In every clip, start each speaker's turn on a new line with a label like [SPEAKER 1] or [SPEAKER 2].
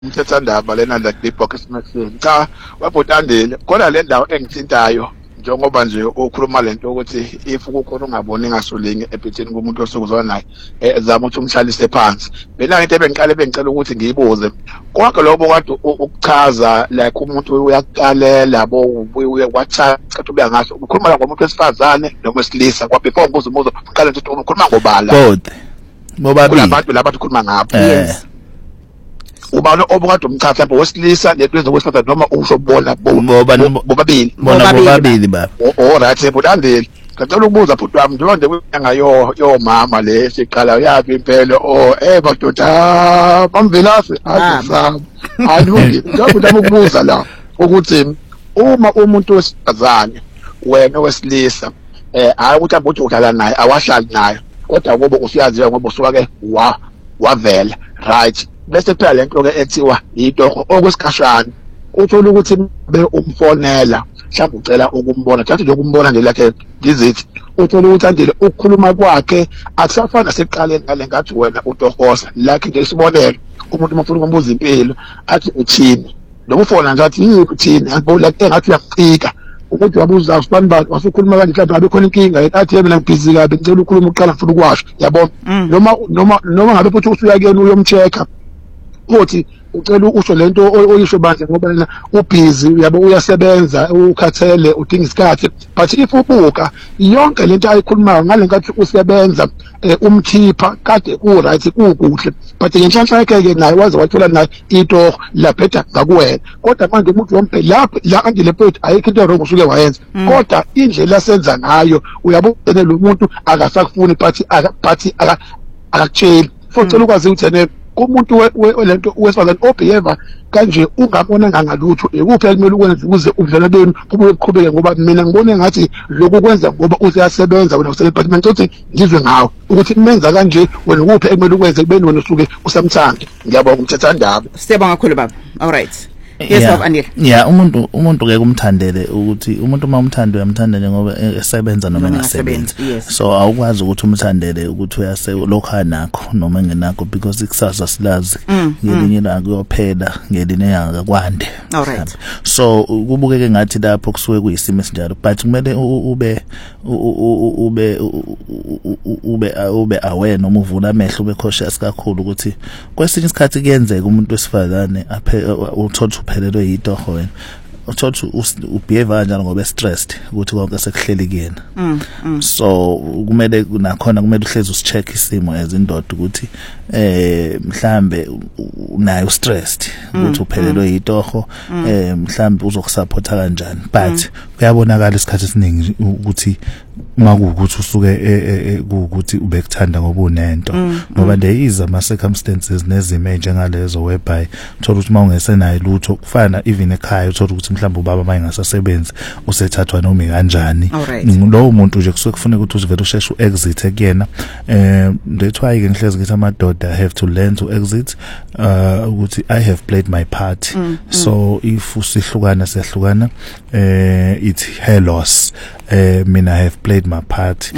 [SPEAKER 1] umthethwandaba lena the Box Maxine cha wabhotandile khona le ndawo engithintayo njengoba nje okhuluma lento ukuthi if kukhona ungaboni ngasolinge ephetheni kumuntu osukuzona naye zama ukuthi umhlalise phansi bela into bengicela ukuthi ngiyibuze konke lokho kade ukuchaza like umuntu uyaqalela bo uyakwacha ukuthi ubuya ngaso ukhuluma la ngomuntu wesifazane noma wesilisa kwa before ngibuza umuzo uqala ukuthi ukhuluma ngobala
[SPEAKER 2] both bobabili
[SPEAKER 1] abantu labantu ukhuluma ngapha yes ubani obukade umchaza lapho wesilisa netwenza wesifazane noma usho bona bobabili
[SPEAKER 2] baba
[SPEAKER 1] right budandile ngicela ukubuza bhuti wami njengoba nginyanga yo mama le siqala yapi impela madoda bamvelasi asisaba alungi ngiyabona ukubuza la ukuthi uma umuntu wesifazane wena wesilisa hayi ukuthi abuthi uhlala naye awahlali naye kodwa ngoba usiyazi ngoba usuka ke wavela right bese phela lento ke ethiwa yitoho okwesikhashana uthola ukuthi be umfonela mhlawumbe ucela ukumbona thatha nje ukumbona nje lakhe visit uthola ukuthi andile ukukhuluma kwakhe akusafana naseqaleni ngale ngathi wena utohosa lakhe nje isibonelo umuntu mafuna ukumbuza impilo athi uthini nokufona nje athi yini uthini angibona engathi uyafika ukuthi wabuza usibani bani wasukhuluma kanje mhlawumbe ngabe khona inkinga athi yena ngibhizi kabi ngicela ukukhuluma uqala ngifuna ukwasho yabona noma ngabe futhi usuyakena uyomchecka uthi ucela usho lento oyisho manje ngoba yena ubhizi yabo uyasebenza ukhathele udinga isikhathi but if ubuka yonke lento ayikhulumayo ngale nkathi usebenza umkhipha kade right kukuhle but ngenhlanhla yakhe ke naye waze wathola naye into laphetha ngakuwena kodwa manje umuntu wompe la andile point ayikho into wrong usuke wayenza kodwa indlela senza ngayo uyabona lo muntu akasakufuni but akakutsheli futhi ukwazi ukuthi umuntu lento wesifazane obehave kanje ungabona ngalutho ekuphi ekumele ukwenze ukuze ubudlelwano benu buqhubeke ngoba mina ngibone ngathi lokho kwenza ngoba useyasebenza wena usedepartment uthi ngizwe ngawe ukuthi kumenza kanje wena kuphi ekumele ukwenze kubeni wena usuke usamthanda ngiyabonga umthethwandaba
[SPEAKER 3] siyabonga kakhulu baba all right yes baba Anil
[SPEAKER 2] umuntu ke kumthandele ukuthi umuntu uma umthanda uyamthandela ngoba esebenza noma engasebenzi so awukwazi ukuthi umthandele ukuthi uyase nakho noma engenakho because ikusasa silazi ngelinye la kuyophela ngelinye yanga kwande
[SPEAKER 3] all right
[SPEAKER 2] so kubukeke ngathi lapho kusuke kuyisimo esinjalo but kumele ube aware noma uvula amehlo ube cautious kakhulu ukuthi kwesinye isikhathi kuyenzeka umuntu wesifazane uthola uphelelwe yitoho wena uthola ubehave kanjalo ngoba stressed ukuthi konke sekuhleli kuyena so kumele nakhona kumele uhlezi usicheck isimo ezindoda ukuthi mhlambe nayo stressed ukuthi uphelelwe yitoho mhlambe uzokusupporta kanjani but kuyabonakala isikhathi esiningi ukuthi makuukuthi usuke ukuthi ubekuthanda ngoba unento ngoba there is ama circumstances nezimo njengalezo whereby uthola ukuthi mawungesenayo lutho kufana even ekhaya uthola ukuthi mhlawumbe ubaba mayingasasebenzi usethathwa noma kanjani lowo muntu nje kusuke kufuneka ukuthi uzivele usheshe uexit ekuyena that's why ke ngihlezi ngithi amadoda have to learn to exit ukuthi I have played my part so if usihlukana siyahlukana it's her loss mina I have played my part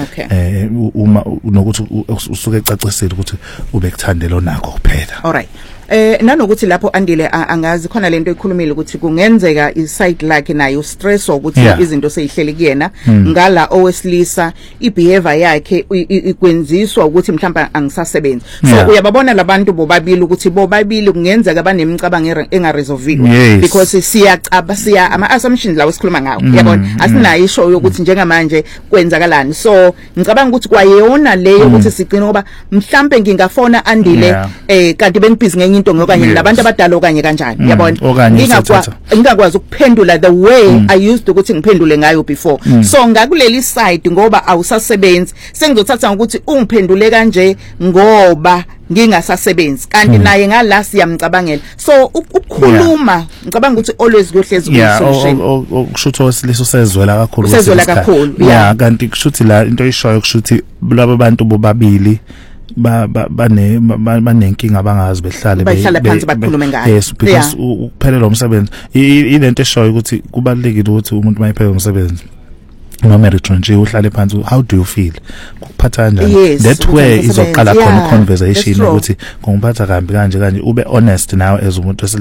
[SPEAKER 2] uma nokuthi usuke ecacisile ukuthi ubekuthandela onakho kuphela
[SPEAKER 3] all right nanokuthi lapho Andile angazi khona lento ekhulumile ukuthi kungenzeka iside lakhe nayo stress ukuthi izinto seyihleli kuyena ngala owesilisa ibehavior yakhe ikwenziswa ukuthi mhlawumbe angisasebenzi so uyababona labantu bobabili ukuthi bobabili kungenzeka banemicabanga engaresolviwe because siya ama assumptions lawo sikhuluma ngawo yabona asinayo isho ukuthi njengamanje kwenzakalani so ngicabanga ukuthi kwayona leyo ukuthi sigcina ngoba mhlawumbe ngingafona Andile kanti bengibhizi ngenye into ngokanye labantu abadala okanye kanjani yabona ngingakwazi ukuphendula the way I used ukuthi ngiphendule ngayo before so ngakuleli side ngoba awusasebenzi sengizothatha ukuthi ungiphendule kanje ngoba ngingasasebenzi kanti naye ngala siyamcabangela so ukukhuluma ngicabanga ukuthi always kuyohlezi kusolution
[SPEAKER 2] okushuthi owesilisa usezwela kakhulu kanti kushuthi la into ishoyo kushuthi laba bantu bobabili banenkinga abangazi
[SPEAKER 3] behlala phansi bakhulume ngayo
[SPEAKER 2] yes because ukuphelela umsebenzi ilento eshoyo ukuthi kubalekile ukuthi umuntu mayiphelele umsebenzi noma retrenche uhlale phansi how do you feel kuphatha kanjani that way izoqala khona conversation ukuthi ngongiphatha kambi kanje ube honest nawe as umuntu